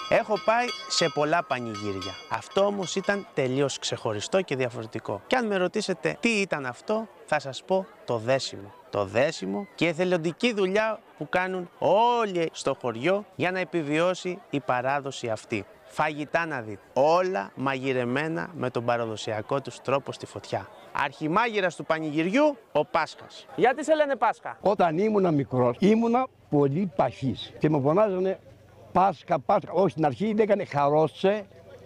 Έχω πάει σε πολλά πανηγύρια. Αυτό όμως ήταν τελείως ξεχωριστό και διαφορετικό. Και αν με ρωτήσετε τι ήταν αυτό, θα σας πω το δέσιμο. Το δέσιμο και η εθελοντική δουλειά που κάνουν όλοι στο χωριό για να επιβιώσει η παράδοση αυτή. Φαγητά να δείτε, όλα μαγειρεμένα με τον παραδοσιακό τους τρόπο στη φωτιά. Αρχιμάγειρας του πανηγυριού, ο Πάσχας. Γιατί σε λένε Πάσχα? Όταν ήμουνα μικρός, ήμουνα πολύ παχής και με φωνάζανε Πάσχα, Πάσχα. Όχι, στην αρχή λέγανε χαρόσε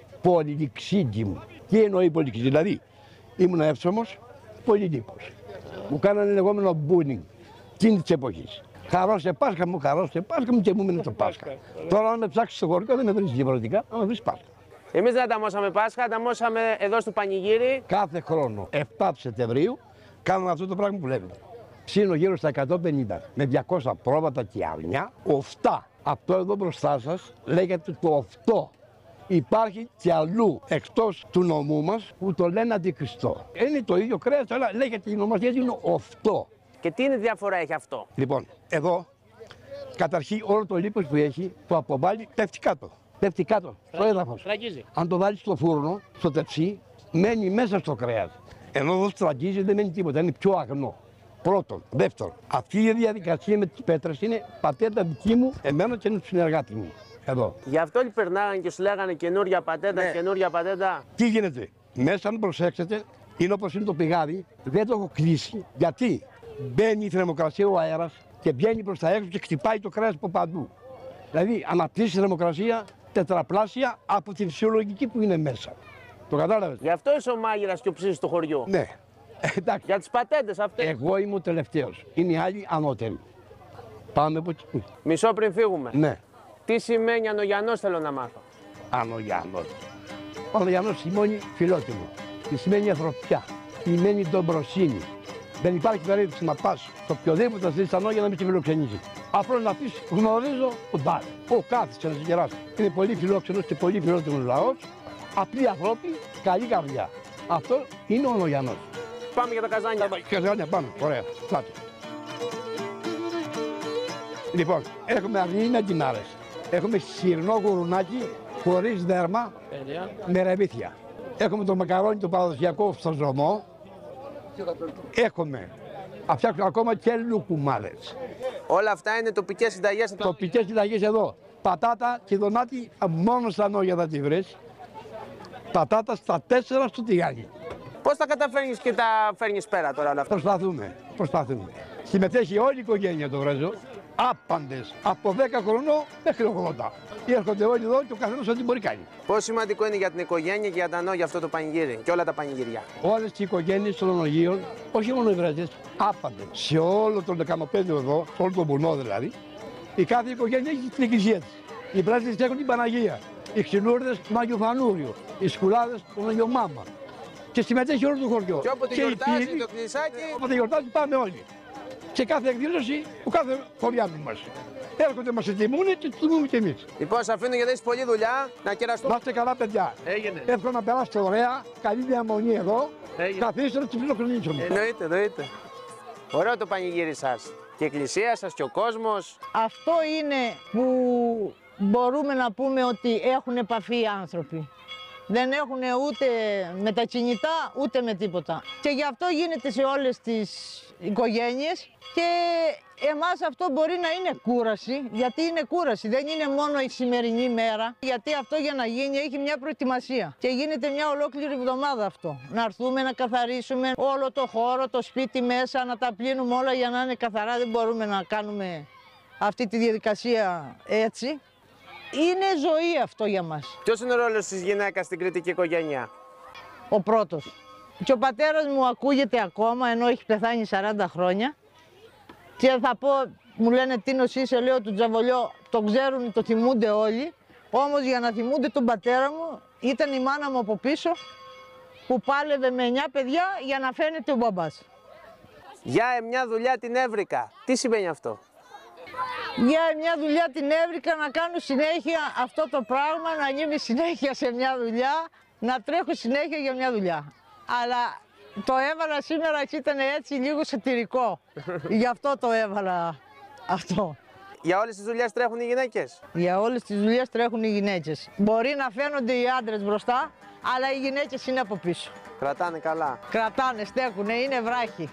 πολυληξίδι μου. Τι εννοεί πολυληξίδι? Δηλαδή, ήμουνα εύσωμος, πολύ λίπος. Μου κάνανε λεγόμενο bullying εκείνη της εποχής. Χαρόσε Πάσχα μου, χαρόσε Πάσχα μου και μου μείνε το Πάσχα. Τώρα, αν με ψάξεις στο χωριό, δεν με βρεις διαφορετικά, να με βρεις Πάσχα. Εμείς δεν ανταμώσαμε Πάσχα, ανταμώσαμε εδώ στο πανηγύρι. Κάθε χρόνο, 7 Σεπτεμβρίου, κάνουμε αυτό το πράγμα που βλέπετε. Ψήνω γύρω στα 150 με 200 πρόβατα και αρνιά. Οφτά. Αυτό εδώ μπροστά σας λέγεται το οφτό. Υπάρχει και αλλού εκτός του νομού μας που το λένε αντικριστό. Είναι το ίδιο κρέας, αλλά λέγεται η ονομασία είναι οφτό. Και τι είναι διαφορά έχει αυτό? Λοιπόν, εδώ καταρχήν όλο το λίπος που έχει το αποβάλλει πέφτει κάτω. Πέφτει κάτω στο έδαφος. Αν το βάλεις στο φούρνο, στο τεψί, μένει μέσα στο κρέας. Ενώ εδώ στραγγίζει δεν μένει τίποτα, είναι πιο αγνό. Πρώτον. Δεύτερον, αυτή η διαδικασία με τις πέτρες είναι πατέντα δική μου, εμένα και του συνεργάτη μου. Εδώ. Γι' αυτό όλοι περνάγανε και σου λέγανε καινούρια πατέντα, καινούρια πατέντα. Τι γίνεται? Μέσα, αν προσέξετε, είναι όπως είναι το πηγάδι, δεν το έχω κλείσει. Γιατί μπαίνει η θερμοκρασία, ο αέρας και βγαίνει προς τα έξω και χτυπάει το κρέας από παντού. Δηλαδή, αναπτύσσει η θερμοκρασία τετραπλάσια από τη φυσιολογική που είναι μέσα. Το κατάλαβες? Γι' αυτό είσαι ο μάγειρας και ο ψήσης του χωριού. Ναι. Εντάξει. Για τις πατέντες αυτές. Εγώ είμαι ο τελευταίος. Είναι οι άλλοι ανώτεροι. Πάμε από εκεί. Μισό πριν φύγουμε. Ναι. Τι σημαίνει Ανογιανός θέλω να μάθω. Ανογιανός. Ο Ανογιανός σημαίνει φιλότιμο. Τι σημαίνει ανθρωπιά. Σημαίνει ντομπροσύνη. Δεν υπάρχει περίπτωση να πας στο οποιοδήποτε ζεις ανώ για να μην σε φιλοξενήσει. Απλώς να πεις γνωρίζω τον τάδε. Ο κάθισε να σε κεράσει. Είναι πολύ φιλόξενος και πολύ φιλότιμος λαός. Απλοί άνθρωποι, καλή καρδιά. Αυτό είναι ο Ανογιανός. Πάμε για τα καζάνια. Καζάνια πάμε. Ωραία. Φάτε. Λοιπόν, έχουμε αρνίνα κινάρες. Έχουμε σιρνό γουρουνάκι χωρίς δέρμα με ρεβίθια. Έχουμε το μακαρόνι το παραδοσιακό στο ζωμό. Έχουμε. Φτιάξουμε ακόμα και λουκουμάδες. Όλα αυτά είναι τοπικές συνταγές. Τοπικές συνταγές εδώ. Πατάτα και δονάτι μόνο στα νόγια θα τη βρεις. Πατάτα στα 4 στο τηγάνι. Πώς τα καταφέρνεις και τα φέρνεις πέρα τώρα όλα αυτά? Προσπαθούμε. Συμμετέχει όλη η οικογένεια το βρέζο. Άπαντες. Από 10 χρονών μέχρι 80. Έρχονται όλοι εδώ και ο καθένας ό,τι μπορεί κάνει. Πόσο σημαντικό είναι για την οικογένεια και για τα νόγια αυτό το πανηγύρι και όλα τα πανηγύρια? Όλες οι οικογένειες των ονογείων, όχι μόνο οι βρέζες, άπαντες. Σε όλο το δεκανοπέδιο εδώ, σε όλο τον βουνό δηλαδή, η κάθε οικογένεια έχει την εκκλησία της. Οι πράσινες έχουν την Παναγία. Οι ξυλούρδες τον Άγιο Φανούριο. Οι σκουλάδες τον Άγιο Μάμα. Και συμμετέχει όλο το χωριό. Και όποτε γιορτάζει το κνησάκι. Όποτε γιορτάζει πάμε όλοι. Σε κάθε εκδήλωση του κάθε χωριάτου μας. Έρχονται μας τιμούν και τους τιμούμε κι εμείς. Λοιπόν, σε αφήνω γιατί έχεις πολλή δουλειά. Να κεραστούμε. Να είστε καλά, παιδιά. Έγινε. Εύχομαι να περάσετε ωραία. Καλή διαμονή εδώ. Καθίστε να τους φιλοξενήσουμε. Εννοείται. Ωραίο το πανηγύρι σας. Και η εκκλησία σας και ο κόσμος. Αυτό είναι που μπορούμε να πούμε ότι έχουν επαφή οι άνθρωποι. Δεν έχουν ούτε με τα κινητά ούτε με τίποτα. Και γι' αυτό γίνεται σε όλες τις οικογένειες και εμάς αυτό μπορεί να είναι κούραση, γιατί είναι κούραση, δεν είναι μόνο η σημερινή μέρα, γιατί αυτό για να γίνει έχει μια προετοιμασία και γίνεται μια ολόκληρη εβδομάδα αυτό. Να έρθουμε να καθαρίσουμε όλο το χώρο, το σπίτι μέσα, να τα πλύνουμε όλα για να είναι καθαρά, δεν μπορούμε να κάνουμε αυτή τη διαδικασία έτσι. Είναι ζωή αυτό για μας. Ποιος είναι ο ρόλος της γυναίκας στην κρητική οικογένεια? Ο πρώτος. Και ο πατέρας μου ακούγεται ακόμα, ενώ έχει πεθάνει 40 χρόνια. Και θα πω, μου λένε Τίνος είσαι, λέω του Τζαβολιό, το ξέρουν, το θυμούνται όλοι. Όμως για να θυμούνται τον πατέρα μου, ήταν η μάνα μου από πίσω, που πάλευε με 9 παιδιά για να φαίνεται ο μπαμπάς. Για μια δουλειά την έβρικα. Τι σημαίνει αυτό? Για μια δουλειά την έβρικα να κάνω συνέχεια αυτό το πράγμα, να είμαι συνέχεια σε μια δουλειά, να τρέχω συνέχεια για μια δουλειά. Αλλά το έβαλα σήμερα και ήταν έτσι λίγο σατυρικό. Γι' αυτό το έβαλα αυτό. Για όλες τις δουλειές τρέχουν οι γυναίκες. Για όλες τις δουλειές τρέχουν οι γυναίκες. Μπορεί να φαίνονται οι άντρες μπροστά, αλλά οι γυναίκες είναι από πίσω. Κρατάνε καλά. Κρατάνε, στέκουνε, είναι βράχοι.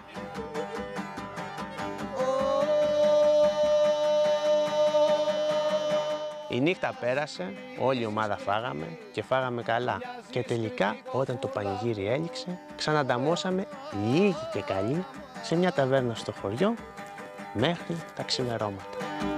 Η νύχτα πέρασε, όλη η ομάδα φάγαμε και φάγαμε καλά. Και τελικά, όταν το πανηγύρι έληξε, ξανανταμώσαμε λίγοι και καλοί σε μια ταβέρνα στο χωριό μέχρι τα ξημερώματα.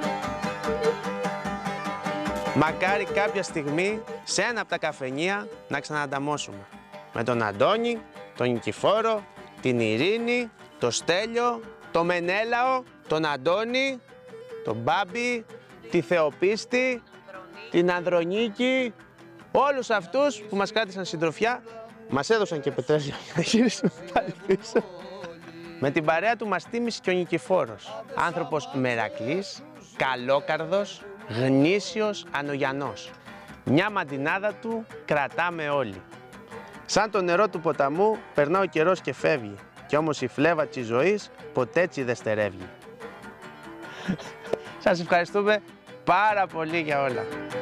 Μακάρι κάποια στιγμή σε ένα από τα καφενεία να ξανανταμώσουμε. Με τον Αντώνη, τον Νικηφόρο, την Ειρήνη, το Στέλιο, το Μενέλαο, τον Αντώνη, τον Μπάμπη, τη Θεοπίστη, την Ανδρονίκη, όλους αυτούς που μας κράτησαν συντροφιά, μας έδωσαν και πετρέλαιο για να γυρίσουμε πάλι πίσω. Με την παρέα του μας τίμησε και ο Νικηφόρος, άνθρωπος μερακλής, καλόκαρδος, γνήσιος, ανογιανός. Μια μαντινάδα του κρατάμε όλοι. Σαν το νερό του ποταμού περνά ο καιρός και φεύγει, κι όμως η φλέβα της ζωής ποτέ έτσι δεν στερεύγει. Σας ευχαριστούμε πάρα πολύ για όλα.